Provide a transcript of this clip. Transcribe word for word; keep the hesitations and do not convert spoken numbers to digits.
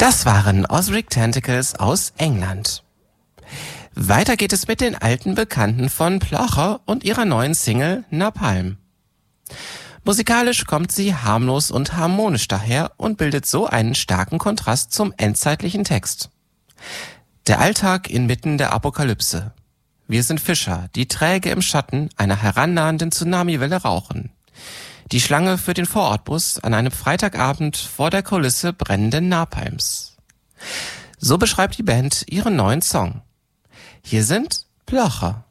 Das waren Ozric Tentacles aus England. Weiter geht es mit den alten Bekannten von Plocher und ihrer neuen Single Napalm. Musikalisch kommt sie harmlos und harmonisch daher und bildet so einen starken Kontrast zum endzeitlichen Text. Der Alltag inmitten der Apokalypse. Wir sind Fischer, die träge im Schatten einer herannahenden Tsunamiwelle rauchen. Die Schlange für den Vorortbus an einem Freitagabend vor der Kulisse brennenden Napalms. So beschreibt die Band ihren neuen Song. Hier sind Plocher.